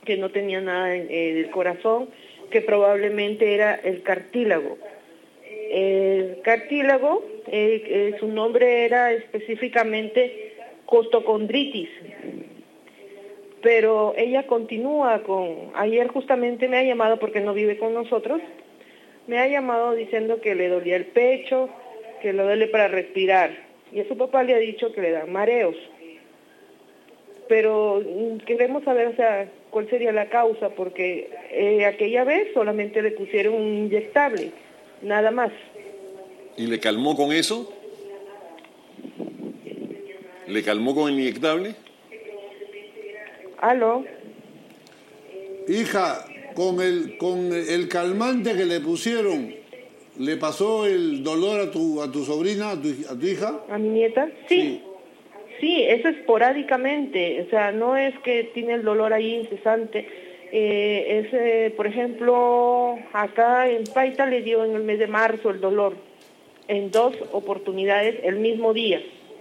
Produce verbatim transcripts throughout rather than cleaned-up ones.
que no tenía nada en, en el corazón, que probablemente era el cartílago. El cartílago, eh, eh, su nombre era específicamente costocondritis, pero ella continúa con, ayer justamente me ha llamado porque no vive con nosotros, me ha llamado diciendo que le dolía el pecho, que le duele para respirar, y a su papá le ha dicho que le dan mareos. Pero queremos saber, o sea, cuál sería la causa, porque eh, aquella vez solamente le pusieron un inyectable, nada más. ¿Y le calmó con eso? ¿Le calmó con el inyectable? ¿Aló? Hija, con el, con el calmante que le pusieron, ¿le pasó el dolor a tu, a tu sobrina, a tu, a tu hija? ¿A mi nieta? Sí. sí. Sí, es esporádicamente, o sea, no es que tiene el dolor ahí incesante. Eh, es, eh, por ejemplo, acá en Paita le dio en el mes de marzo el dolor, en dos oportunidades el mismo día.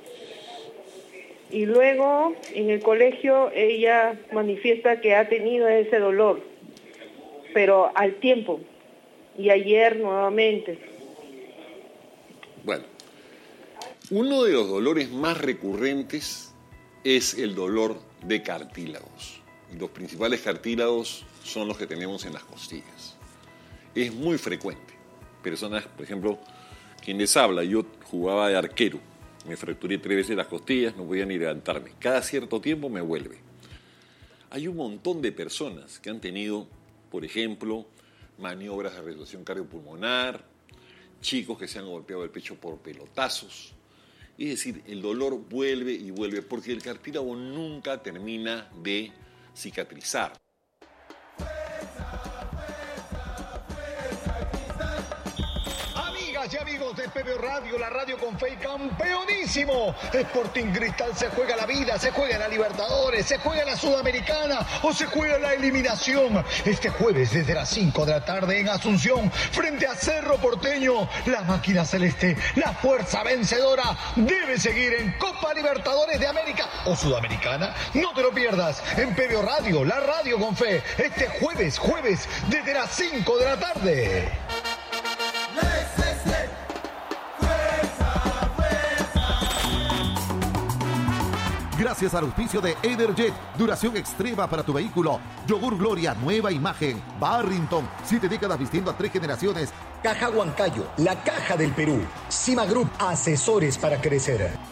Y luego, en el colegio, ella manifiesta que ha tenido ese dolor, pero al tiempo, y ayer nuevamente. Bueno. Uno de los dolores más recurrentes es el dolor de cartílagos. Los principales cartílagos son los que tenemos en las costillas. Es muy frecuente. Personas, por ejemplo, quien les habla, yo jugaba de arquero. Me fracturé tres veces las costillas, no podía ni levantarme. Cada cierto tiempo me vuelve. Hay un montón de personas que han tenido, por ejemplo, maniobras de resolución cardiopulmonar, chicos que se han golpeado el pecho por pelotazos. Es decir, el dolor vuelve y vuelve porque el cartílago nunca termina de cicatrizar. Amigas y amigos de P B O Radio, la radio con fe y campeonísimo. Sporting Cristal se juega la vida, se juega la Libertadores, se juega la Sudamericana o se juega la eliminación. Este jueves desde las cinco de la tarde en Asunción, frente a Cerro Porteño, la máquina celeste, la fuerza vencedora, debe seguir en Copa Libertadores de América o Sudamericana. No te lo pierdas en P B O Radio, la radio con fe, este jueves, jueves desde las cinco de la tarde. Gracias al auspicio de Ederjet, duración extrema para tu vehículo. Yogur Gloria, nueva imagen. Barrington, siete décadas vistiendo a tres generaciones. Caja Huancayo, la caja del Perú. Cima Group, asesores para crecer.